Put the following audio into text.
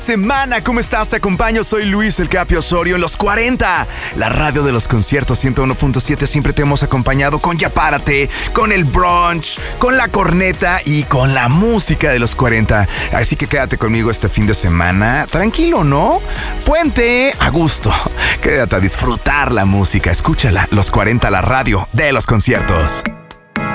Semana, ¿cómo estás? Te acompaño, soy Luis El Capi Osorio en Los 40, la radio de los conciertos 101.7. Siempre te hemos acompañado con Ya Párate, con el brunch, con la corneta y con la música de Los 40. Así que quédate conmigo este fin de semana, tranquilo, ¿no? Puente, a gusto. Quédate a disfrutar la música, escúchala, Los 40, la radio de los conciertos.